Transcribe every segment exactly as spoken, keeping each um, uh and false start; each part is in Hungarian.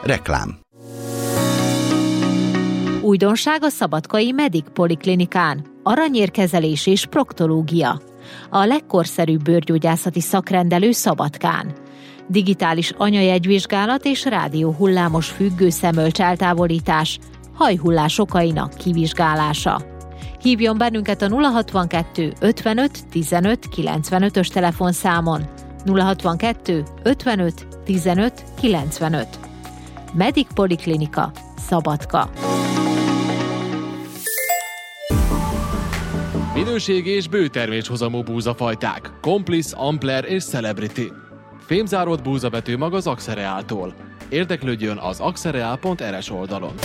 Reklám. Újdonság a szabadkai Medic Poliklinikán. Aranyérkezelés és proktológia. A legkorszerűbb bőrgyógyászati szakrendelő Szabadkán. Digitális anyajegyvizsgálat és rádióhullámos függő szemölcs eltávolítás, hajhullás okainak kivizsgálása. Hívjon bennünket a nulla hatvankettő ötvenöt tizenöt kilencvenötös telefonszámon. nulla hatvankettő ötvenöt tizenöt kilencvenöt. Medic Poliklinika, Szabadka. Minőségi és bőterméshozamú búzafajták. Complice, Ampler és Celebrity. Fémzáródott búzavető mag az Axereáltól. Érdeklődjön az axereál pont er es oldalon.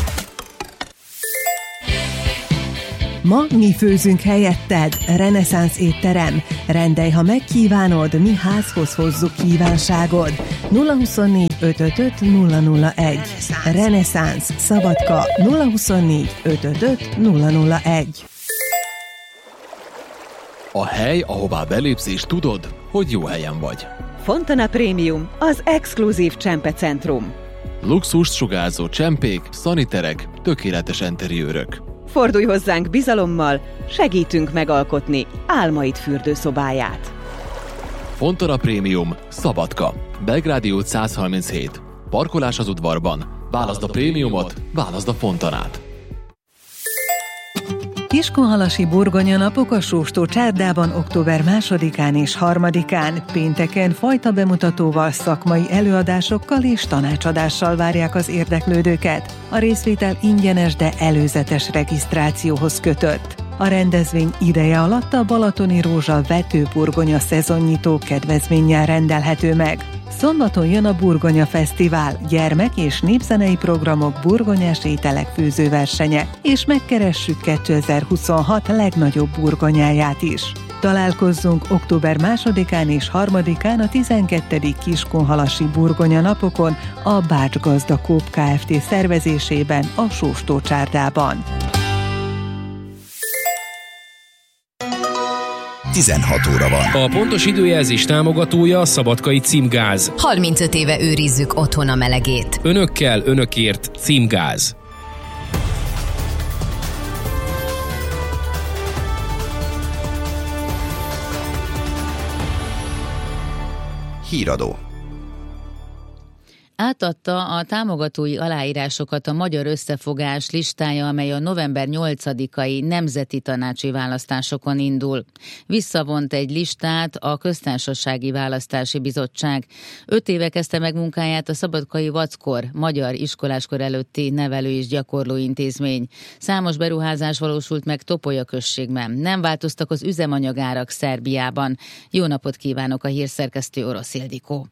Ma mi főzünk helyetted, Reneszánsz étterem. Rendelj, ha megkívánod, mi házhoz hozzuk kívánságod. nulla huszonnégy ötvenöt nulla nulla egy. Reneszánsz, Szabadka, nulla huszonnégy ötvenöt nulla nulla egy. A hely, ahová belépsz és tudod, hogy jó helyen vagy. Fontana Premium, az exkluzív csempecentrum. Luxust sugárzó csempék, szaniterek, tökéletes enteriőrök. Fordulj hozzánk bizalommal, segítünk megalkotni álmaid fürdőszobáját. Fontana Premium, Szabadka, Belgrádi út száz harminchét. Parkolás az udvarban. Válaszd a prémiumot, válaszd a Fontanát. Kiskunhalasi burgonya napok a Sóstó csárdában október másodikán és harmadikán, pénteken fajta bemutatóval, szakmai előadásokkal és tanácsadással várják az érdeklődőket. A részvétel ingyenes, de előzetes regisztrációhoz kötött. A rendezvény ideje alatt a Balatoni Rózsa vetőburgonya szezonnyitó kedvezménnyel rendelhető meg. Szombaton jön a Burgonya Fesztivál, gyermek- és népzenei programok, burgonyás ételek főzőversenye, és megkeressük kétezer-huszonhat legnagyobb burgonyáját is. Találkozzunk október másodikán és harmadikán a tizenkettedik Kiskunhalasi burgonya napokon a Bács Gazda Coop Kft. Szervezésében a Sóstó csárdában. tizenhat óra van. A pontos időjelzés támogatója a Szabadkai Címgáz. harmincöt éve őrizzük otthon a melegét. Önökkel, önökért Címgáz. Híradó. Átadta a támogatói aláírásokat a Magyar Összefogás listája, amely a november nyolcadikai nemzeti tanácsi választásokon indul. Visszavont egy listát a Köztársasági Választási Bizottság. Öt éve kezdte meg munkáját a szabadkai Vackor, magyar iskoláskor előtti nevelő- és gyakorlóintézmény. Számos beruházás valósult meg Topolya községben. Nem változtak az üzemanyagárak Szerbiában. Jó napot kívánok, a hírszerkesztő Orosz Ildikó.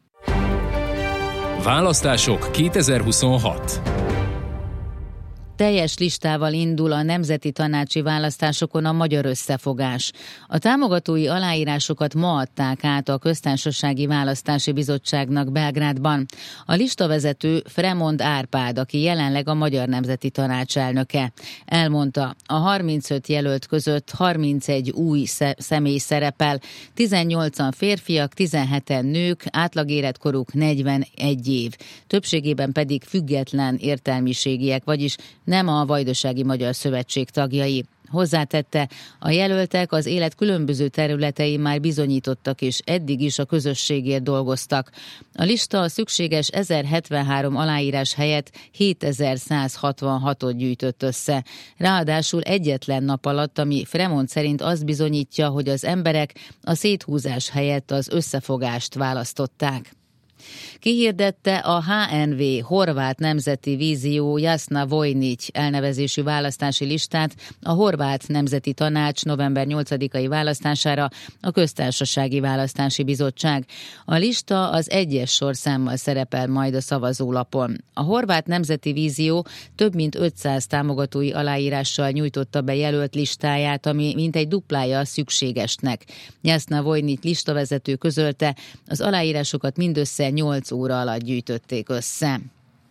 Választások kétezer-huszonhat. Teljes listával indul a nemzeti tanácsi választásokon a Magyar Összefogás. A támogatói aláírásokat ma adták át a Köztársasági Választási Bizottságnak Belgrádban. A listavezető Fremond Árpád, aki jelenleg a Magyar Nemzeti Tanács elnöke, elmondta, a harmincöt jelölt között harmincegy új személy szerepel, tizennyolcan férfiak, tizenheten nők, átlagéletkoruk negyvenegy év. Többségében pedig független értelmiségiek, vagyis nem a Vajdasági Magyar Szövetség tagjai. Hozzátette, a jelöltek az élet különböző területein már bizonyítottak, és eddig is a közösségért dolgoztak. A lista a szükséges ezerhetvenhárom aláírás helyett hétezer-százhatvanhatot gyűjtött össze. Ráadásul egyetlen nap alatt, ami Fremond szerint azt bizonyítja, hogy az emberek a széthúzás helyett az összefogást választották. Kihirdette a há en vé Horvát Nemzeti Vízió Jasna Vojnić elnevezésű választási listát a Horvát Nemzeti Tanács november nyolcadikai választására a Köztársasági Választási Bizottság. A lista az egyes sorszámmal szerepel majd a szavazólapon. A Horvát Nemzeti Vízió több mint ötszáz támogatói aláírással nyújtotta be jelölt listáját, ami mintegy duplája a szükségesnek. Jasna Vojnić listavezető közölte, az aláírásokat mindössze nyolc óra alatt gyűjtötték össze.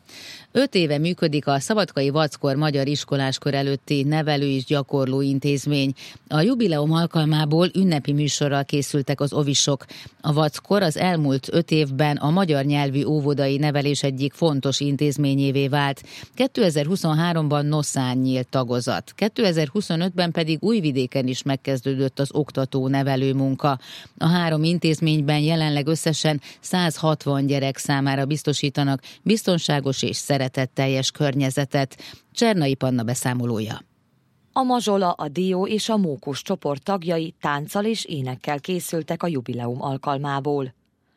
Öt éve működik a Szabadkai Vackor Magyar Iskoláskor előtti nevelő és gyakorló intézmény. A jubileum alkalmából ünnepi műsorral készültek az ovisok. A Vackor az elmúlt öt évben a magyar nyelvű óvodai nevelés egyik fontos intézményévé vált. kétezer-huszonháromban Noszán nyílt tagozat. kétezer-huszonötben pedig Újvidéken is megkezdődött az oktató-nevelő munka. A három intézményben jelenleg összesen száz hatvan gyerek számára biztosítanak biztonságos és szeretetteljes környezetet. Csernai Panna beszámolója. A Mazsola, a Dió és a Mókus csoport tagjai tánccal és énekkel készültek a jubileum alkalmából.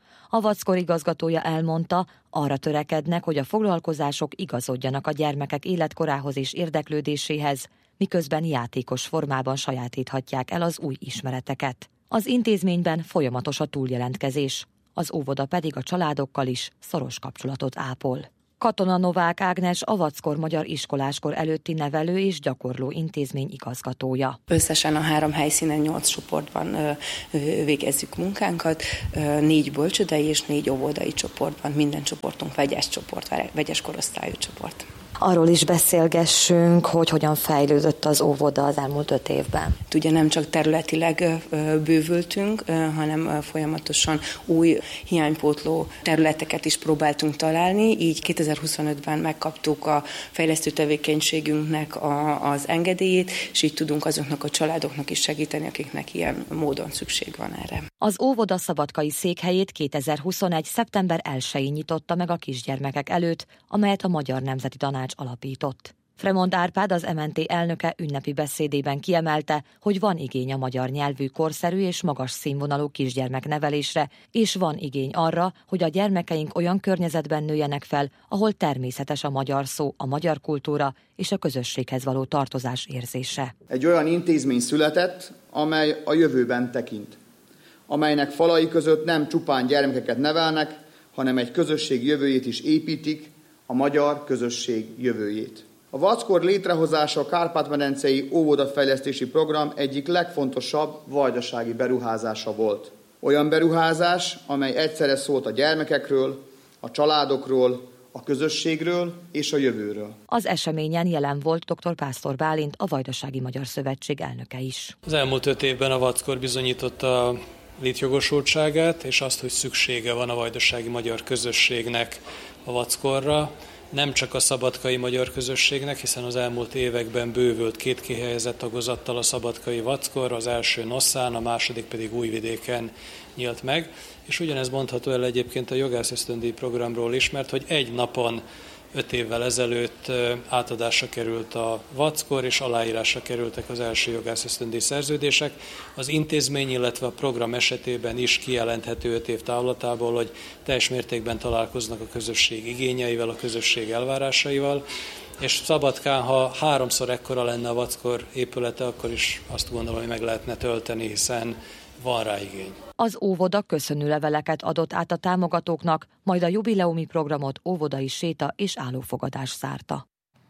A Vackor igazgatója elmondta, arra törekednek, hogy a foglalkozások igazodjanak a gyermekek életkorához és érdeklődéséhez, miközben játékos formában sajátíthatják el az új ismereteket. Az intézményben folyamatos a túljelentkezés, az óvoda pedig a családokkal is szoros kapcsolatot ápol. Katona Novák Ágnes, a Vackor Magyar Iskoláskor előtti nevelő és gyakorló intézmény igazgatója. Összesen a három helyszínen nyolc csoportban ö, ö, végezzük munkánkat, ö, négy bölcsődei és négy óvodai csoportban, minden csoportunk vegyes csoport, vegyes korosztályú csoport. Arról is beszélgessünk, hogy hogyan fejlődött az óvoda az elmúlt öt évben. Ugye nem csak területileg bővültünk, hanem folyamatosan új hiánypótló területeket is próbáltunk találni, így kétezer-huszonötben megkaptuk a fejlesztő tevékenységünknek a, az engedélyét, és így tudunk azoknak a családoknak is segíteni, akiknek ilyen módon szükség van erre. Az óvoda szabadkai székhelyét kétezer-huszonegy. szeptember elsején nyitotta meg a kisgyermekek előtt, amelyet a Magyar Nemzeti Tanács alapított. Fremond Árpád, az em en té elnöke ünnepi beszédében kiemelte, hogy van igény a magyar nyelvű, korszerű és magas színvonalú kisgyermeknevelésre, és van igény arra, hogy a gyermekeink olyan környezetben nőjenek fel, ahol természetes a magyar szó, a magyar kultúra és a közösséghez való tartozás érzése. Egy olyan intézmény született, amely a jövőben tekint, amelynek falai között nem csupán gyermekeket nevelnek, hanem egy közösség jövőjét is építik, a magyar közösség jövőjét. A Vackor létrehozása a Kárpát-medencei óvodafejlesztési program egyik legfontosabb vajdasági beruházása volt. Olyan beruházás, amely egyszerre szólt a gyermekekről, a családokról, a közösségről és a jövőről. Az eseményen jelen volt dr. Pásztor Bálint, a Vajdasági Magyar Szövetség elnöke is. Az elmúlt öt évben a Vackor bizonyította a létjogosultságát, és azt, hogy szüksége van a vajdasági magyar közösségnek a Vackorra, nem csak a szabadkai magyar közösségnek, hiszen az elmúlt években bővült két kihelyezett tagozattal a szabadkai Vackor, az első Noszán, a második pedig Újvidéken nyílt meg, és ugyanez mondható el egyébként a jogászösztöndíj programról is, mert hogy egy napon öt évvel ezelőtt átadásra került a Vackor, és aláírásra kerültek az első jogászösztöndíj szerződések. Az intézmény, illetve a program esetében is kijelenthető öt év távlatából, hogy teljes mértékben találkoznak a közösség igényeivel, a közösség elvárásaival, és Szabadkán, ha háromszor ekkora lenne a Vackor épülete, akkor is azt gondolom, hogy meg lehetne tölteni, hiszen van rá igény. Az óvoda köszönőleveleket adott át a támogatóknak, majd a jubileumi programot óvodai séta és állófogadás zárta.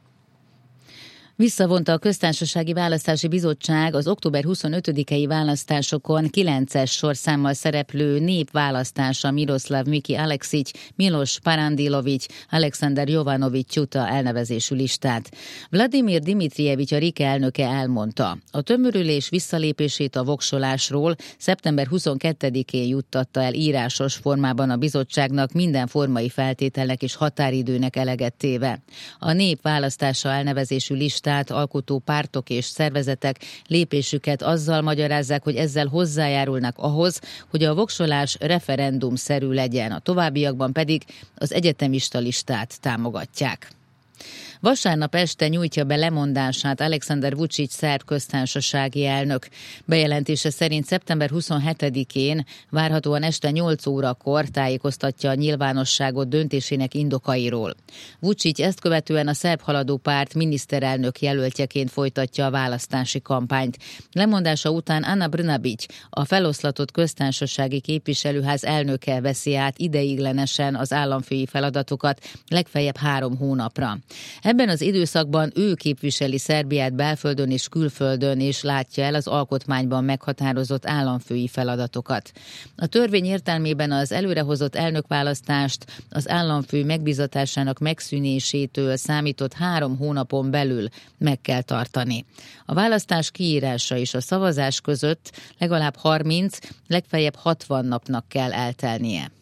Visszavonta a Köztársasági Választási Bizottság az október huszonötödikei választásokon kilences sorszámmal szereplő népválasztása Miroslav Miki Aleksić, Milos Parandilović, Alexander Jovanović Tyuta elnevezésű listát. Vladimir Dimitrijevics, a Rike elnöke elmondta, a tömörülés visszalépését a voksolásról szeptember huszonkettedikén juttatta el írásos formában a bizottságnak minden formai feltételnek és határidőnek eleget téve. A népválasztása elnevezésű listát alkotó pártok és szervezetek lépésüket azzal magyarázzák, hogy ezzel hozzájárulnak ahhoz, hogy a voksolás referendumszerű legyen, a továbbiakban pedig az egyetemista listát támogatják. Vasárnap este nyújtja be lemondását Alexander Vučić szerb köztársasági elnök. Bejelentése szerint szeptember huszonhetedikén várhatóan este nyolc órakor tájékoztatja a nyilvánosságot döntésének indokairól. Vučić ezt követően a szerb haladó párt miniszterelnök jelöltjeként folytatja a választási kampányt. Lemondása után Ana Brnabić, a feloszlatott köztársasági képviselőház elnöke veszi át ideiglenesen az államfői feladatokat legfeljebb három hónapra. Ebben az időszakban ő képviseli Szerbiát belföldön és külföldön, és látja el az alkotmányban meghatározott államfői feladatokat. A törvény értelmében az előrehozott elnökválasztást az államfő megbízatásának megszűnésétől számított három hónapon belül meg kell tartani. A választás kiírása és a szavazás között legalább harminc, legfeljebb hatvan napnak kell eltelnie.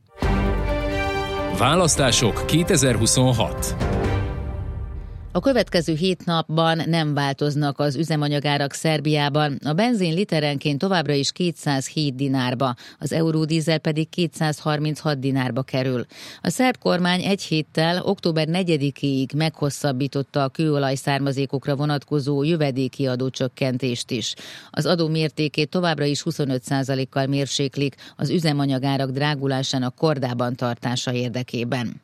Választások kétezer-huszonhat. A következő hét napban nem változnak az üzemanyagárak Szerbiában, a benzin literenként továbbra is kétszázhét dinárba, az euródízel pedig kétszázharminchat dinárba kerül. A szerb kormány egy héttel, október negyedikéig meghosszabbította a kőolaj származékokra vonatkozó jövedéki adócsökkentést is. Az adó mértékét továbbra is huszonöt százalékkal mérséklik az üzemanyagárak drágulásának kordában tartása érdekében.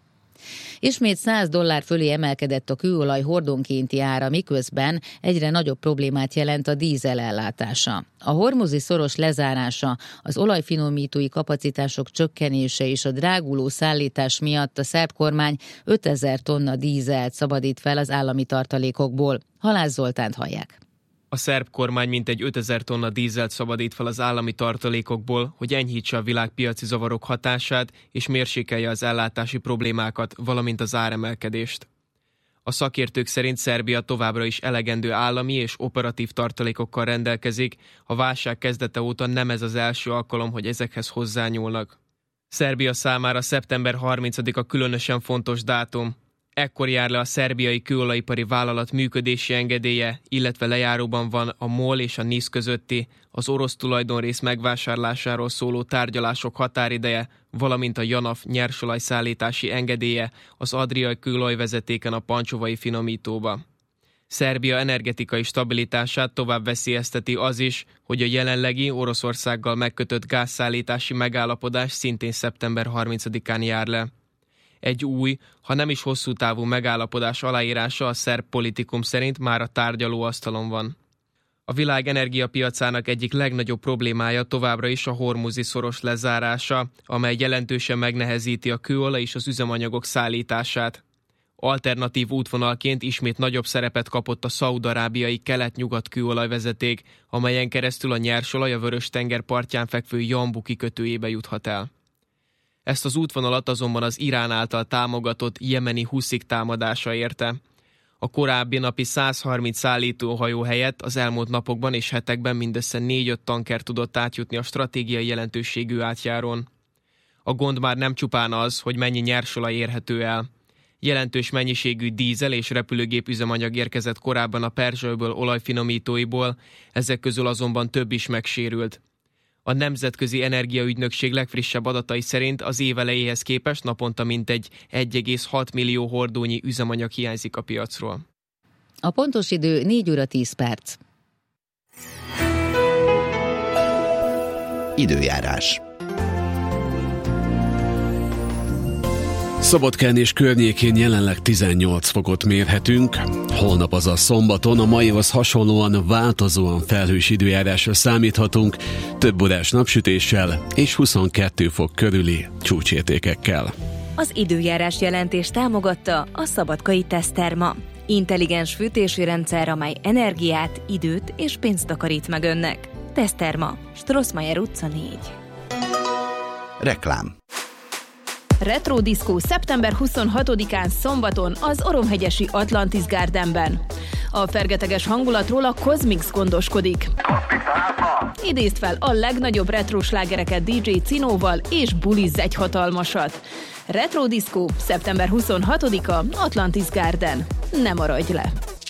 Ismét száz dollár fölé emelkedett a kőolaj hordonkénti ára, miközben egyre nagyobb problémát jelent a dízel ellátása. A hormuzi szoros lezárása, az olajfinomítói kapacitások csökkenése és a dráguló szállítás miatt a szerb kormány ötezer tonna dízelt szabadít fel az állami tartalékokból. Halász Zoltánt hallják. A szerb kormány mintegy ötezer tonna dízelt szabadít fel az állami tartalékokból, hogy enyhítse a világpiaci zavarok hatását és mérsékelje az ellátási problémákat, valamint az áremelkedést. A szakértők szerint Szerbia továbbra is elegendő állami és operatív tartalékokkal rendelkezik, a válság kezdete óta nem ez az első alkalom, hogy ezekhez hozzányúlnak. Szerbia számára szeptember harmincadika különösen fontos dátum. Ekkor jár le a szerbiai kőolajipari vállalat működési engedélye, illetve lejáróban van a MOL és a NISZ közötti, az orosz tulajdonrész megvásárlásáról szóló tárgyalások határideje, valamint a JANAF nyersolajszállítási engedélye az adriai kőolajvezetéken a pancsovai finomítóba. Szerbia energetikai stabilitását tovább veszélyezteti az is, hogy a jelenlegi Oroszországgal megkötött gázszállítási megállapodás szintén szeptember harmincadikán jár le. Egy új, ha nem is hosszú távú megállapodás aláírása a szerb politikum szerint már a tárgyalóasztalon van. A világ energiapiacának egyik legnagyobb problémája továbbra is a hormuzi szoros lezárása, amely jelentősen megnehezíti a kőolaj és az üzemanyagok szállítását. Alternatív útvonalként ismét nagyobb szerepet kapott a szaúd-arábiai kelet-nyugat kőolajvezeték, amelyen keresztül a nyersolaj a Vörös-tenger partján fekvő Jambu kikötőjébe juthat el. Ezt az útvonalat azonban az Irán által támogatott jemeni huszik támadása érte. A korábbi napi száz harminc szállítóhajó helyett az elmúlt napokban és hetekben mindössze négy-öt tanker tudott átjutni a stratégiai jelentőségű átjárón. A gond már nem csupán az, hogy mennyi nyersolaj érhető el. Jelentős mennyiségű dízel és repülőgép üzemanyag érkezett korábban a Perzsa-öböl olajfinomítóiból, ezek közül azonban több is megsérült. A Nemzetközi Energiaügynökség legfrissebb adatai szerint az év elejéhez képest naponta mintegy egy egész hat millió hordónyi üzemanyag hiányzik a piacról. A pontos idő négy óra tíz perc. Időjárás. Szabadkán és környékén jelenleg tizennyolc fokot mérhetünk. Holnap, azaz szombaton a maihoz hasonlóan változóan felhős időjárásra számíthatunk, több órás napsütéssel és huszonkettő fok körüli csúcsértékekkel. Az időjárás jelentés támogatta a Szabadkai Teszterma. Intelligens fűtési rendszer, amely energiát, időt és pénzt takarít meg önnek. Teszterma, Strossmayer utca négy. Reklám. Retro Disco szeptember huszonhatodikán szombaton az Oromhegyesi Atlantis Gardenben. A fergeteges hangulatról a Cosmix gondoskodik. Idézd fel a legnagyobb retro slágereket dé dzsé Cinóval és bulizz egy hatalmasat. Retro Disco szeptember huszonhatodika Atlantis Garden. Ne maradj le!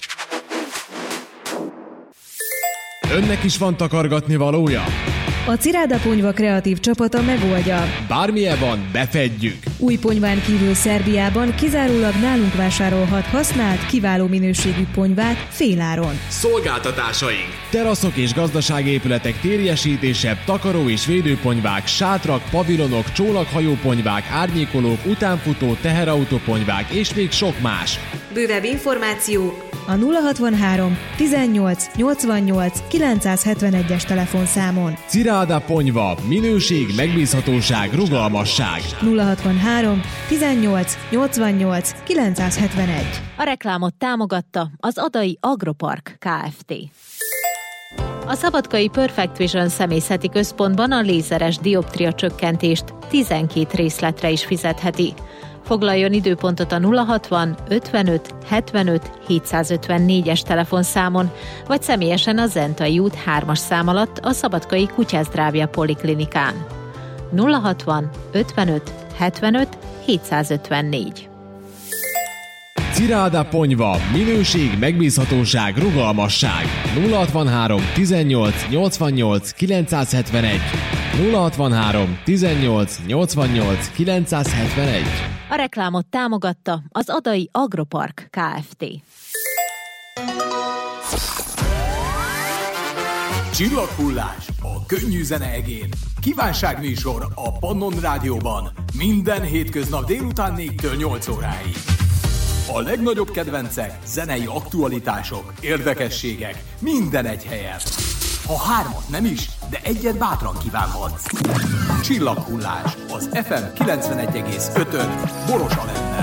Önnek is van takargatni valója? A Ciráda Ponyva kreatív csapata megoldja. Bármilyen van, befedjük! Új ponyván kívül Szerbiában kizárólag nálunk vásárolhat használt, kiváló minőségű ponyvát féláron. Szolgáltatásaink! Teraszok és gazdasági épületek térjesítése, takaró és védőponyvák, sátrak, pavilonok, csónakhajóponyvák, árnyékolók, utánfutó, teherautóponyvák és még sok más. Bővebb információ a nulla hatvanhárom tizennyolc nyolcvannyolc kilencszázhetvenegyes telefonszámon. Ciráda Ponyva, minőség, megbízhatóság, rugalmasság. nulla hatvanhárom tizennyolc nyolcvannyolc kilencszázhetvenegy. A reklámot támogatta az Adai Agropark Kft. A szabadkai Perfect Vision személyzeti központban a lézeres dioptria csökkentést tizenkét részletre is fizetheti. Foglaljon időpontot a nulla hatvan ötvenöt hetvenöt hétszázötvennégyes telefonszámon, vagy személyesen a Zentai út hármas szám alatt a Szabadkai Kutyázdrávja Poliklinikán. nulla hatvan ötvenöt hetvenöt hétszázötvennégy. Ciráda Ponyva, minőség, megbízhatóság, rugalmasság. nulla hatvanhárom tizennyolc nyolcvannyolc kilencszázhetvenegy. nulla hatvanhárom tizennyolc nyolcvannyolc kilencszázhetvenegy. A reklámot támogatta az Adai Agropark Kft. Csillaghullás a könnyű zene egén. Kívánságműsor a Pannon Rádióban. Minden hétköznap délután négytől nyolc óráig. A legnagyobb kedvencek, zenei aktualitások, érdekességek, minden egy helyen. Ha hármat nem is, de egyet bátran kívánhatsz. Csillaghullás az ef em kilencvenegy egész ötön Boros Alennel.